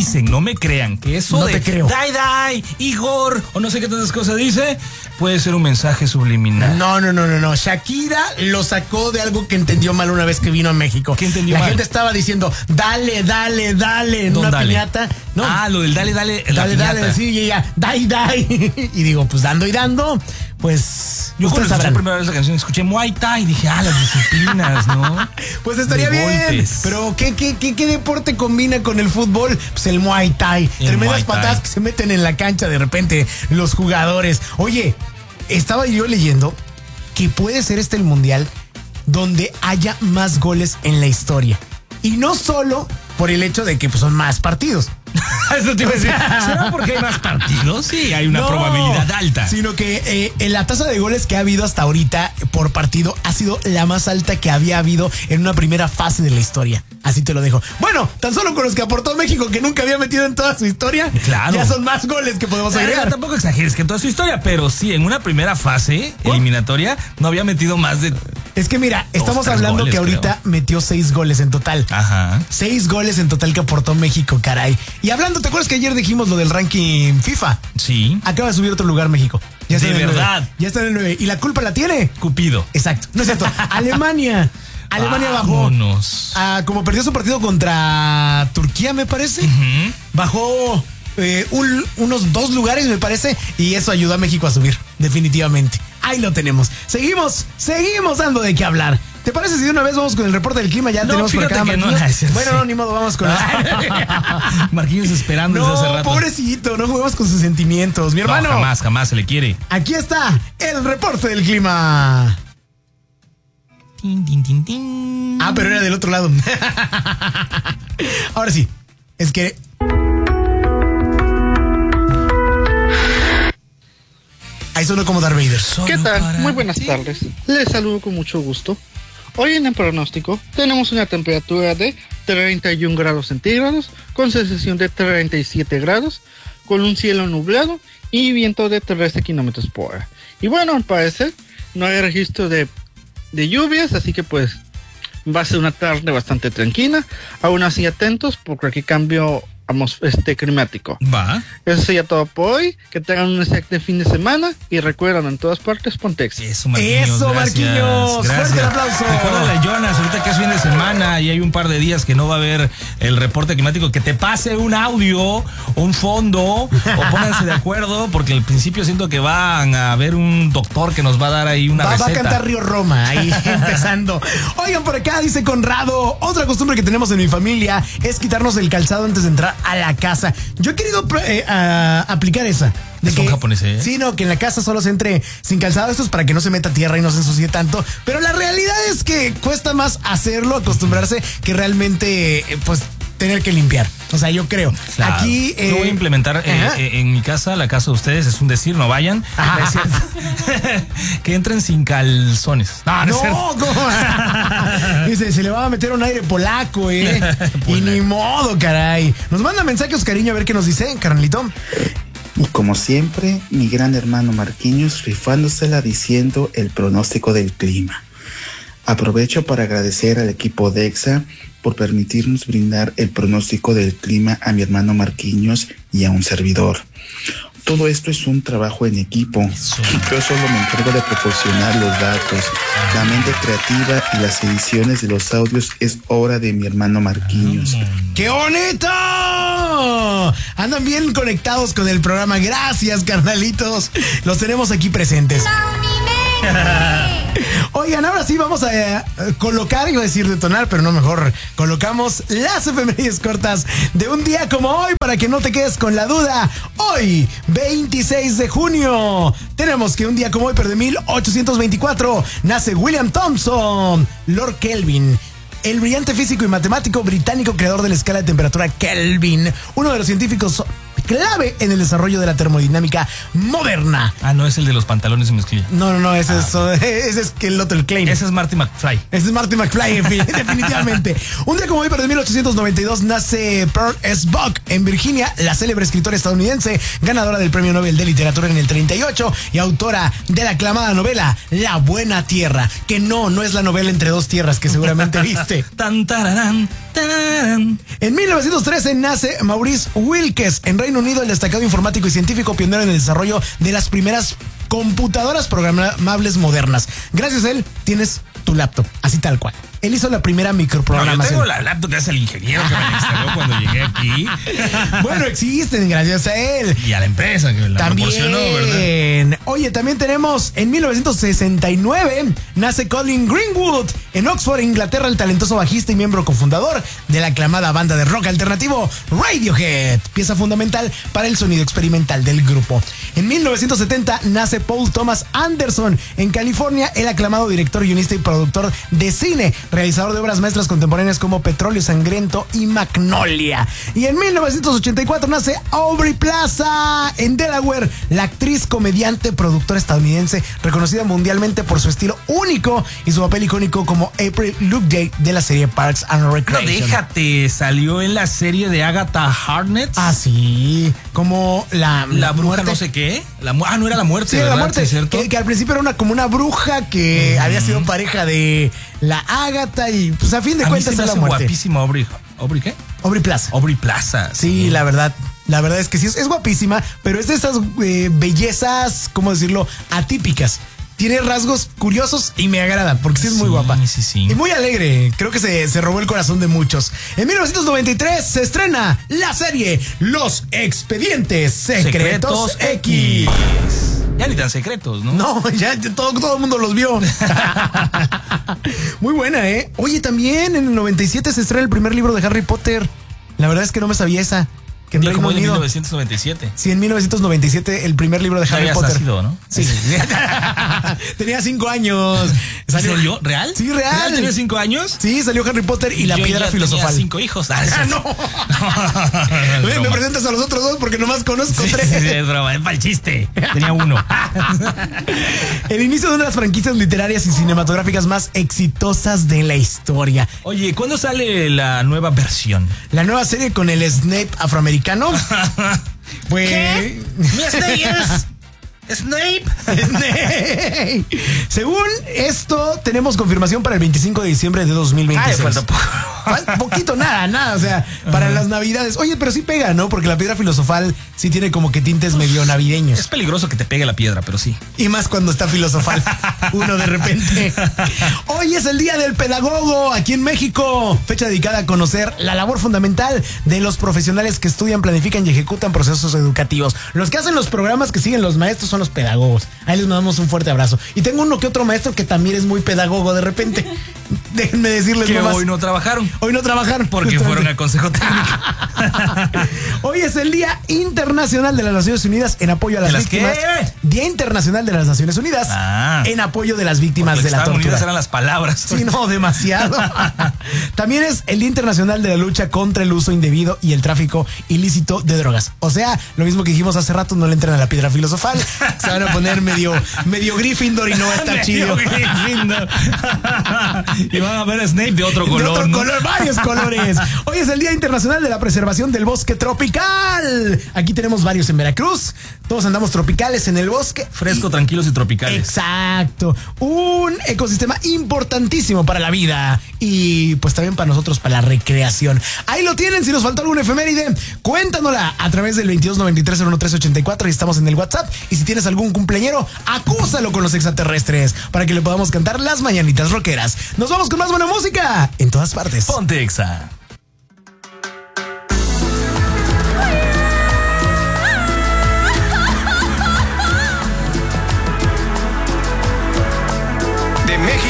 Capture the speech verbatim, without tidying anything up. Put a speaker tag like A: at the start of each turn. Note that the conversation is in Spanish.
A: dicen, no me crean, que eso
B: no
A: de
B: te creo.
A: Dai Dai, Igor, o no sé qué tantas cosas dice, puede ser un mensaje subliminal.
B: No, no, no, no, no. Shakira lo sacó de algo que entendió mal una vez que vino a México.
A: ¿Qué entendió
B: La
A: mal?
B: gente estaba diciendo, dale, dale, dale, en
A: Don
B: una
A: dale.
B: piñata. No.
A: Ah, lo del dale, dale, la
B: Dale,
A: piñata.
B: dale, sí, y ella, dai, dai. Y digo, pues dando y dando, pues.
A: Yo cuando
B: ustedes
A: escuché
B: sabrán.
A: la primera vez la canción, escuché Muay Thai y dije, ah, las disciplinas, ¿no?
B: Pues estaría
A: De
B: bien.
A: golpes.
B: Pero ¿qué, qué, qué, ¿qué deporte combina con el fútbol? Pues el Muay Thai.
A: El
B: Tremendas
A: Muay Thai.
B: patadas que se meten en la cancha de repente los jugadores. Oye, estaba yo leyendo que puede ser este el mundial donde haya más goles en la historia. Y no solo por el hecho de que pues, son más partidos.
A: Eso te iba a decir. ¿Será porque hay más partidos? Sí, hay una
B: No,
A: probabilidad alta.
B: Sino que eh, la tasa de goles que ha habido hasta ahorita por partido ha sido la más alta que había habido en una primera fase de la historia. Así te lo dejo. Bueno, tan solo con los que aportó México, que nunca había metido en toda su historia,
A: Claro.
B: ya son más goles que podemos
A: O sea,
B: agregar.
A: tampoco exageres que en toda su historia, pero sí, en una primera fase eliminatoria no había metido más de...
B: Es que mira, estamos
A: tres
B: hablando
A: goles,
B: que ahorita metió seis goles en total.
A: Ajá.
B: Seis goles en total que aportó México, caray. Y hablando, ¿te acuerdas que ayer dijimos lo del ranking FIFA?
A: Sí.
B: Acaba de subir otro lugar México. Ya está
A: De
B: en el
A: verdad.
B: nueve. Ya está en el nueve. ¿Y la culpa la tiene?
A: Cupido.
B: Exacto. No es cierto. Alemania. Alemania bajó.
A: Vámonos.
B: Ah, como perdió su partido contra Turquía, me parece.
A: Ujú.
B: Bajó eh, un- unos dos lugares, me parece. Y eso ayudó a México a subir. Definitivamente. Ahí lo tenemos. Seguimos, seguimos dando de qué hablar. ¿Te parece si de una vez vamos con el reporte del clima? Ya
A: No,
B: tenemos por acá a
A: fíjate que no,
B: Marquinhos.
A: es cierto,
B: Bueno,
A: sí.
B: no, ni modo, vamos con
A: Marquinhos esperando desde hace
B: No,
A: rato.
B: pobrecito, no juguemos con sus sentimientos. Mi
A: No,
B: hermano,
A: jamás, jamás se le quiere.
B: aquí está el reporte del clima.
A: Tin, tin, tin, tin.
B: Ah, pero era del otro lado. Ahora sí, es que... Ahí sonó como Darth Vader.
A: Solo
C: ¿Qué tal?
A: para
C: Muy buenas
A: ti.
C: tardes. Les saludo con mucho gusto. Hoy en el pronóstico tenemos una temperatura de treinta y un grados centígrados con sensación de treinta y siete grados, con un cielo nublado y viento de trece kilómetros por hora. Y bueno, al parecer no hay registro de, de lluvias, así que pues va a ser una tarde bastante tranquila. Aún así atentos por cualquier cambio atmos- este, climático.
A: Va.
C: Eso sería todo por hoy. Que tengan un excelente fin de semana y recuerden, en todas partes Pontex.
A: Eso, Marquinhos.
B: Eso,
A: gracias,
B: Marquinhos.
A: gracias.
B: Fuerte el aplauso.
A: Recuérdale a Jonas, ahorita que es fin de semana y hay un par de días que no va a haber el reporte climático, que te pase un audio, un fondo, o pónganse de acuerdo, porque al principio siento que van a haber un doctor que nos va a dar ahí una
B: Va, va
A: receta.
B: a cantar Río Roma, ahí empezando. Oigan, por acá dice Conrado, otra costumbre que tenemos en mi familia es quitarnos el calzado antes de entrar a la casa. Yo he querido eh, a- aplicar esa. De
A: Son
B: que,
A: japoneses, ¿eh?
B: Sí, no, que en la casa solo se entre sin calzado. Esto es para que no se meta tierra y no se ensucie tanto. Pero la realidad es que cuesta más hacerlo, acostumbrarse, que realmente, eh, pues, tener que limpiar. O sea, yo creo.
A: Claro.
B: Aquí... eh,
A: Lo voy a implementar eh,
B: ajá.
A: eh, en mi casa, la casa de ustedes, es un decir, no vayan.
B: Ajá.
A: No es cierto. Que entren sin calzones. No, no,
B: No,
A: es cierto.
B: ¿cómo? Dice, se le va a meter un aire polaco, ¿eh? Y ni modo, caray. Nos manda mensaje Oscarinho a ver qué nos dice, carnalito.
D: Y como siempre, mi gran hermano Marquinhos rifándosela diciendo el pronóstico del clima. Aprovecho para agradecer al equipo de EXA por permitirnos brindar el pronóstico del clima a mi hermano Marquinhos y a un servidor. Todo esto es un trabajo en equipo. Yo solo me encargo de proporcionar los datos. La mente creativa y las ediciones de los audios es obra de mi hermano Marquinhos.
B: ¡Qué bonito! Andan bien conectados con el programa. Gracias, carnalitos. Los tenemos aquí presentes. Oigan, ahora sí vamos a eh, colocar, iba a decir detonar, pero no, mejor colocamos las efemérides cortas de un día como hoy para que no te quedes con la duda. Hoy, veintiséis de junio, tenemos que un día como hoy, pero de mil ochocientos veinticuatro, nace William Thomson, Lord Kelvin. El brillante físico y matemático británico creador de la escala de temperatura Kelvin, uno de los científicos clave en el desarrollo de la termodinámica moderna.
A: Ah, no, es el de los pantalones de mezclilla.
B: No, no, no, ese,
A: Ah,
B: es, ese es el otro, el Klein.
A: Ese es Marty McFly.
B: Ese es Marty McFly, definitivamente. Un día como hoy, pero de mil ochocientos noventa y dos, nace Pearl S. Buck en Virginia, la célebre escritora estadounidense, ganadora del Premio Nobel de Literatura en el treinta y ocho y autora de la aclamada novela La Buena Tierra, que no, no es la novela Entre dos tierras que seguramente viste.
A: Tan, tararán,
B: En mil novecientos trece nace Maurice Wilkes. En Reino Unido, el destacado informático y científico pionero en el desarrollo de las primeras computadoras programables modernas. Gracias a él tienes tu laptop, así tal cual. Él hizo la primera microprogramación.
A: No, yo tengo la laptop que hace el ingeniero que me la instaló cuando llegué aquí.
B: Bueno, existen gracias a él.
A: Y a la empresa que la
B: También.
A: proporcionó, ¿verdad?
B: Oye, también tenemos en mil novecientos sesenta y nueve nace Colin Greenwood. En Oxford, Inglaterra, el talentoso bajista y miembro cofundador de la aclamada banda de rock alternativo Radiohead, pieza fundamental para el sonido experimental del grupo. En mil novecientos setenta nace Paul Thomas Anderson. En California, el aclamado director, guionista y productor de cine, realizador de obras maestras contemporáneas como Petróleo Sangriento y Magnolia. Y en mil novecientos ochenta y cuatro nace Aubrey Plaza. En Delaware, la actriz, comediante, productora estadounidense, reconocida mundialmente por su estilo único y su papel icónico como April Loveday de la serie Parks and
A: No,
B: Recreation.
A: déjate, salió en la serie de Agatha Harkness.
B: Ah, sí, como la,
A: La bruja
B: muerte.
A: no sé qué. La, mu- ah, no era la muerte,
B: Sí,
A: ¿verdad?
B: la muerte,
A: ¿Sí, cierto?
B: que, que al principio era una como una bruja que
A: Mm.
B: había sido pareja de la Ágata y pues a fin de
A: A mí
B: cuentas
A: se me
B: es la
A: hace
B: muerte.
A: guapísima Aubrey. ¿Aubrey qué?
B: Aubrey Plaza.
A: Aubrey Plaza.
B: Sí, la verdad. La verdad es que sí, es, es guapísima, pero es de esas eh, bellezas, ¿cómo decirlo? Atípicas. Tiene rasgos curiosos y me agrada, porque sí es muy
A: Sí,
B: guapa.
A: sí, sí.
B: Y muy alegre. Creo que se, se robó el corazón de muchos. En mil novecientos noventa y tres se estrena la serie Los Expedientes Secretos,
A: Secretos
B: X.
A: Ya ni tan secretos, ¿no?
B: No, ya, ya todo, todo el mundo los vio. Muy buena, ¿eh? Oye, también en el noventa y siete se estrena el primer libro de Harry Potter. La verdad es que no me sabía esa. Que en
A: Digo,
B: Reino
A: como en
B: Unido.
A: mil novecientos noventa y siete.
B: Sí, en mil novecientos noventa y siete el primer libro de
A: Ya
B: Harry
A: habías
B: Potter.
A: nacido, ¿no?
B: Sí. Tenía cinco años.
A: ¿En serio? ¿Real?
B: Sí, real.
A: ¿Tenía cinco años?
B: Sí, salió Harry Potter y la
A: Yo
B: piedra
A: ya
B: filosofal.
A: Tenía cinco hijos. Ah,
B: Ah, no. Ve, me presentas a los otros dos porque nomás conozco
A: Sí,
B: tres.
A: sí, sí, es broma, es para el chiste. Tenía uno.
B: El inicio de una de las franquicias literarias y cinematográficas más exitosas de la historia.
A: Oye, ¿cuándo sale la nueva versión?
B: La nueva serie con el Snape afroamericano. Pues.
A: ¿Qué? ¿Mi Snape es Snape?
B: Snape. Según esto, tenemos confirmación para el veinticinco de diciembre de dos mil veintiséis.
A: Ay, falta poco.
B: Fal- Poquito, nada, nada. O sea, para las navidades. Oye, pero sí pega, ¿no? Porque la piedra filosofal sí tiene como que tintes medio navideños.
A: Es peligroso que te pegue la piedra, pero sí.
B: Y más cuando está filosofal. Uno de repente. Hoy es el Día del Pedagogo aquí en México. Fecha dedicada a conocer la labor fundamental de los profesionales que estudian, planifican y ejecutan procesos educativos. Los que hacen los programas que siguen los maestros son los pedagogos. Ahí les mandamos un fuerte abrazo. Y tengo uno que otro maestro que también es muy pedagogo de repente. Déjenme decirles
A: Que
B: nomás.
A: hoy no trabajaron.
B: Hoy no trabajaron.
A: Porque
B: justamente.
A: fueron al consejo técnico.
B: Hoy es el Día Internacional de las Naciones Unidas en apoyo a las
A: ¿De las
B: víctimas.
A: qué?
B: Día Internacional de las Naciones Unidas
A: Ah.
B: en apoyo de las víctimas
A: Porque
B: de la
A: estaban
B: tortura.
A: unidas eran las palabras.
B: Sí, no, demasiado. También es el Día Internacional de la Lucha contra el Uso Indebido y el Tráfico Ilícito de Drogas. O sea, lo mismo que dijimos hace rato, no le entran a la piedra filosofal. Se van a poner medio, medio Gryffindor y no va a estar chido.
A: Gryffindor. Y van a ver Snape de otro color.
B: De otro
A: ¿no?
B: color, varios colores. Hoy es el Día Internacional de la Preservación del Bosque Tropical. Aquí tenemos varios en Veracruz. Todos andamos tropicales en el bosque.
A: Fresco, tranquilos y tropicales.
B: Exacto. Un ecosistema importantísimo para la vida y pues también para nosotros, para la recreación. Ahí lo tienen. Si nos faltó alguna efeméride, cuéntanosla a través del veintidós noventa y tres cero uno tres ochenta y cuatro y estamos en el WhatsApp. Y si tienes algún cumpleañero, acúsalo con los extraterrestres para que le podamos cantar las mañanitas rockeras. Nos vamos con más buena música en todas partes.
A: Ponte Exa.